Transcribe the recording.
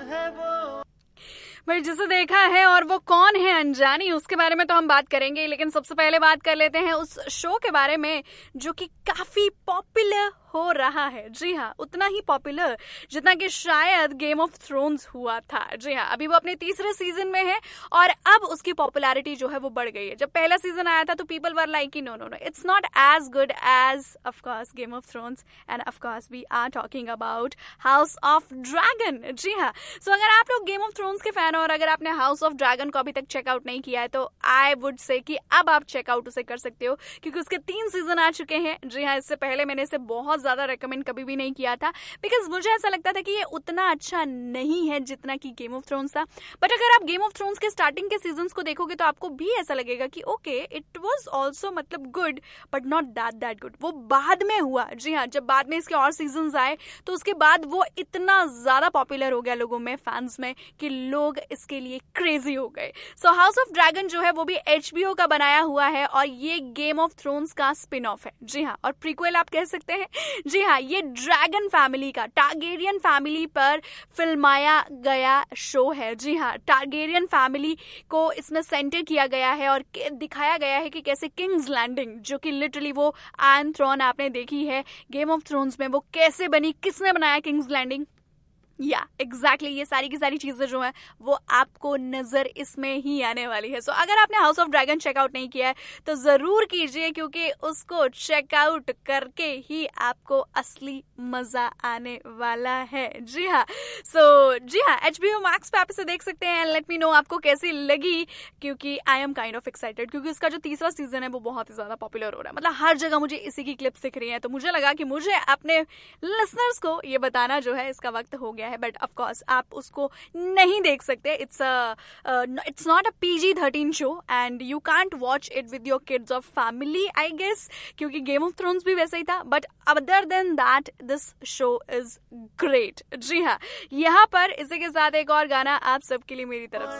भाई जिसे देखा है और वो कौन है अनजानी, उसके बारे में तो हम बात करेंगे, लेकिन सबसे पहले बात कर लेते हैं उस शो के बारे में जो कि काफी पॉपुलर हो रहा है। जी हाँ, उतना ही पॉपुलर जितना कि शायद गेम ऑफ थ्रोन्स हुआ था। जी हाँ, अभी वो अपने तीसरे सीजन में है और अब उसकी पॉपुलैरिटी जो है वो बढ़ गई है। जब पहला सीजन आया था तो people were like no no no, it's not as good as of course game of thrones, end of course we are talking about house of dragon. जी हाँ, सो अगर आप लोग गेम ऑफ थ्रोन्स के फैन हो और अगर आपने हाउस ऑफ ड्रैगन को अभी तक चेकआउट नहीं किया है तो आई वुड से कि अब आप चेकआउट उसे कर सकते हो, क्योंकि उसके 3 सीजन आ चुके हैं। जी हाँ, इससे पहले मैंने इसे बहुत ज्यादा रेकमेंड कभी भी नहीं किया था, बिकॉज मुझे ऐसा लगता था कि ये उतना अच्छा नहीं है जितना कि गेम ऑफ थ्रोन्स था। बट अगर आप गेम ऑफ थ्रोन्स के स्टार्टिंग के सीजन्स को देखोगे तो आपको भी ऐसा लगेगा कि ओके इट वाज आल्सो मतलब good but not that good. वो बाद में हुआ। जी हाँ, जब बाद में इसके और सीजन्स आए तो उसके बाद वो इतना ज्यादा पॉपुलर हो गया लोगों में, फैंस में, कि लोग इसके लिए क्रेजी हो गए। सो हाउस ऑफ ड्रैगन जो है वो भी HBO का बनाया हुआ है और ये गेम ऑफ थ्रोन्स का स्पिन ऑफ है। जी हाँ, और प्रीक्वल आप कह सकते हैं। जी हाँ, ये ड्रैगन फैमिली का, टारगेरियन फैमिली पर फिल्माया गया शो है। जी हाँ, टारगेरियन फैमिली को इसमें सेंटर किया गया है और दिखाया गया है कि कैसे किंग्स लैंडिंग, जो कि लिटरली वो आयरन थ्रोन आपने देखी है गेम ऑफ थ्रोन्स में, वो कैसे बनी, किसने बनाया किंग्स लैंडिंग, या एग्जैक्टली ये सारी की सारी चीजें जो है वो आपको नजर इसमें ही आने वाली है। सो अगर आपने हाउस ऑफ ड्रैगन चेकआउट नहीं किया है तो जरूर कीजिए, क्योंकि उसको चेकआउट करके ही आपको असली मजा आने वाला है। जी हाँ, जी हाँ, HBO Max पे आप इसे देख सकते हैं। लेट मी नो आपको कैसी लगी, क्योंकि I am kind of excited, क्योंकि इसका जो तीसरा सीजन है वो बहुत ही ज्यादा पॉपुलर हो रहा है। मतलब हर जगह मुझे इसी की क्लिप्स दिख रही है, तो मुझे लगा कि मुझे अपने लिसनर्स को ये बताना जो है इसका वक्त हो गया है। बट ऑफ कोर्स आप उसको नहीं देख सकते, it's not a PG-13 show and you can't watch it with your kids और फैमिली, आई गेस, क्योंकि गेम ऑफ थ्रोन्स भी वैसा ही था। But other than that this show is great. जी हाँ, यहाँ पर इसी के साथ एक और गाना आप सबके लिए मेरी तरफ से।